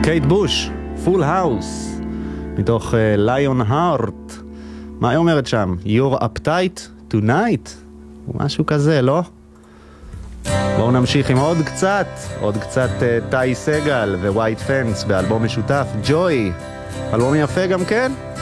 קייט בוש, פול האוס, מתוך ליון הארט. מה היא אומרת שם? You're uptight tonight? משהו כזה, לא? בואו נמשיך עם עוד קצת טי סגל ווייט פנס באלבום משותף, ג'וי. אלבום יפה גם כן?